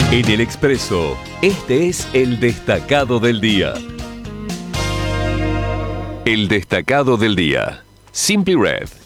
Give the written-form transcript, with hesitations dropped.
En El Expreso, este es el destacado del día. El destacado del día. Simply Red.